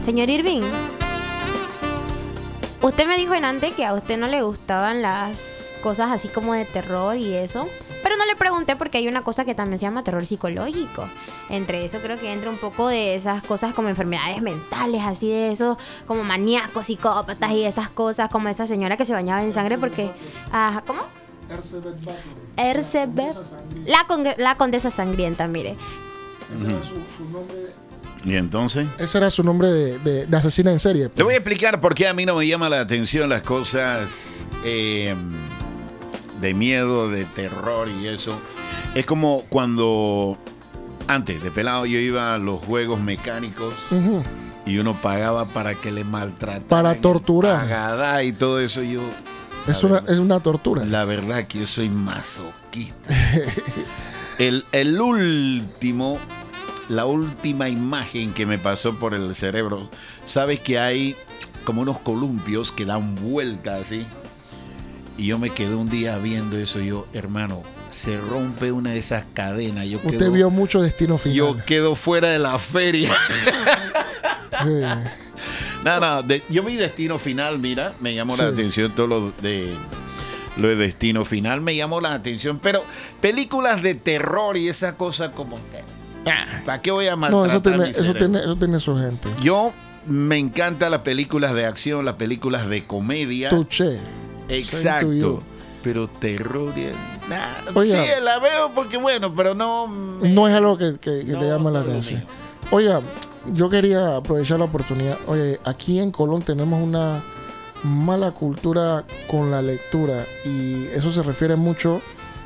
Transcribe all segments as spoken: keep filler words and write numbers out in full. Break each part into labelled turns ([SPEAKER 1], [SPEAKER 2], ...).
[SPEAKER 1] Señor Irving, usted me dijo en antes que a usted no le gustaban las cosas así como de terror y eso, pero no le pregunté porque hay una cosa que también se llama terror psicológico. Entre eso creo que entra un poco de esas cosas como enfermedades mentales, así de eso, como maníacos, psicópatas y esas cosas, como esa señora que se bañaba en sangre porque... Ajá, ¿cómo?
[SPEAKER 2] Ercebet Bathory.
[SPEAKER 1] Ercebet, la, conde- la condesa sangrienta, mire.
[SPEAKER 2] Ese era su, su nombre.
[SPEAKER 3] ¿Y entonces?
[SPEAKER 2] Ese era su nombre de, de, de asesina en serie.
[SPEAKER 3] Te voy a explicar por qué a mí no me llama la atención las cosas eh, de miedo, de terror y eso. Es como cuando antes de pelado yo iba a los juegos mecánicos uh-huh. y uno pagaba para que le maltrataran.
[SPEAKER 2] Para torturar.
[SPEAKER 3] Pagada y todo eso. Yo
[SPEAKER 2] es una, verdad, es una tortura.
[SPEAKER 3] La verdad que yo soy masoquista. el, el último... La última imagen que me pasó por el cerebro, sabes que hay como unos columpios que dan vueltas así, y yo me quedé un día viendo eso. Yo, hermano, se rompe una de esas cadenas. Yo
[SPEAKER 2] Usted
[SPEAKER 3] quedo,
[SPEAKER 2] vio mucho Destino Final.
[SPEAKER 3] Yo quedo fuera de la feria.
[SPEAKER 2] Sí.
[SPEAKER 3] No, no, de, yo vi Destino Final, mira, me llamó sí. la atención todo lo de lo de Destino Final, me llamó la atención, pero películas de terror y esa cosa como que ¿para qué voy a maltratar?
[SPEAKER 2] No, eso tiene,
[SPEAKER 3] mi
[SPEAKER 2] eso tiene, eso tiene su gente.
[SPEAKER 3] Yo me encantan las películas de acción, las películas de comedia.
[SPEAKER 2] Touché.
[SPEAKER 3] Exacto. Pero terror, nah, Oiga, sí, la veo porque bueno, pero no. Me,
[SPEAKER 2] no es algo que, que, que
[SPEAKER 3] no,
[SPEAKER 2] le llama la atención. Oiga, yo quería aprovechar la oportunidad. Oye, aquí en Colón tenemos una mala cultura con la lectura y eso se refiere mucho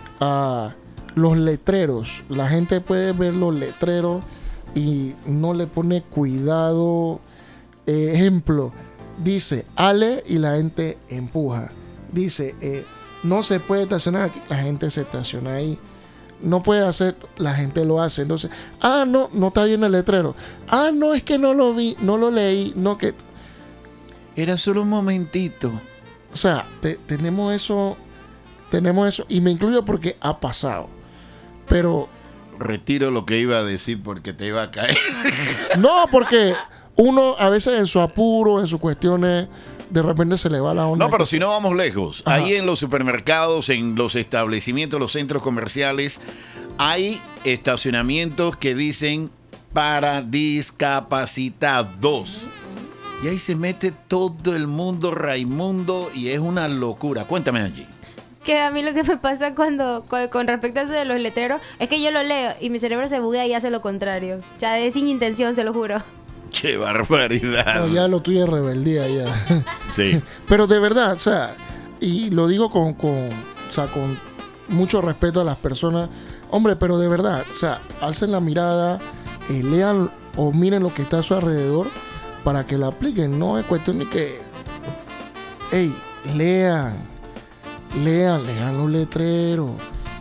[SPEAKER 2] a los letreros. La gente puede ver los letreros y no le pone cuidado. Eh, ejemplo, dice Ale y la gente empuja. Dice eh, no se puede estacionar aquí, la gente se estaciona ahí. No puede hacer, la gente lo hace. Entonces, ah, no, no está bien el letrero. Ah, no, es que no lo vi, no lo leí, no que...
[SPEAKER 3] Era solo un momentito.
[SPEAKER 2] O sea, te, tenemos eso, tenemos eso, y me incluyo porque ha pasado. Pero
[SPEAKER 3] retiro lo que iba a decir porque te iba a caer.
[SPEAKER 2] No, porque uno a veces en su apuro, en sus cuestiones, de repente se le va la onda.
[SPEAKER 3] No, pero si no vamos lejos. Ajá. Ahí en los supermercados, en los establecimientos, los centros comerciales, hay estacionamientos que dicen para discapacitados. Y ahí se mete todo el mundo Raimundo y es una locura. Cuéntame, Angie.
[SPEAKER 1] Que a mí lo que me pasa cuando con, con respecto a eso de los letreros es que yo lo leo y mi cerebro se buguea y hace lo contrario. O sea, es sin intención, se lo juro.
[SPEAKER 3] ¡Qué barbaridad!
[SPEAKER 2] No, ya lo tuyo es rebeldía ya.
[SPEAKER 3] Sí.
[SPEAKER 2] Pero de verdad, o sea, y lo digo con, con, o sea, con mucho respeto a las personas. Hombre, pero de verdad, o sea, alcen la mirada, eh, lean o miren lo que está a su alrededor para que lo apliquen. No es cuestión de que, hey, lean. Lean, lean los letreros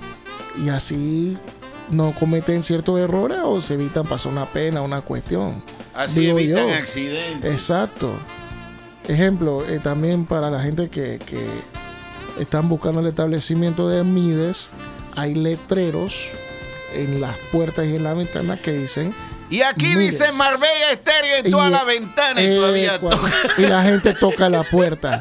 [SPEAKER 2] y así no cometen ciertos errores o se evitan pasar una pena, una cuestión.
[SPEAKER 3] Así
[SPEAKER 2] Digo
[SPEAKER 3] evitan
[SPEAKER 2] yo.
[SPEAKER 3] accidentes.
[SPEAKER 2] Exacto. Ejemplo, eh, también para la gente que, que están buscando el establecimiento de Mides, hay letreros en las puertas y en la ventana que dicen
[SPEAKER 3] y aquí
[SPEAKER 2] Mides.
[SPEAKER 3] dice Marbella Estéreo en toda
[SPEAKER 2] y,
[SPEAKER 3] la ventana y
[SPEAKER 2] eh,
[SPEAKER 3] todavía
[SPEAKER 2] cuando,
[SPEAKER 3] toca.
[SPEAKER 2] Y la gente toca la puerta.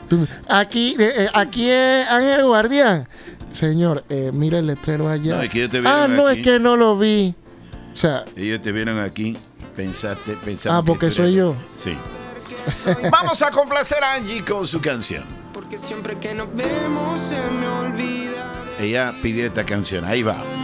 [SPEAKER 2] Aquí, eh, aquí es Ángel Guardián. Señor, eh, mira el letrero allá.
[SPEAKER 3] No, es que ellos te
[SPEAKER 2] ah, no,
[SPEAKER 3] aquí.
[SPEAKER 2] Es que no lo vi. O sea,
[SPEAKER 3] ellos te vieron aquí, pensaste, pensaste.
[SPEAKER 2] Ah, porque soy yo.
[SPEAKER 3] Sí. Vamos a complacer a Angie con su canción.
[SPEAKER 4] Porque siempre que nos vemos se me olvida.
[SPEAKER 3] Ella pidió esta canción, ahí va.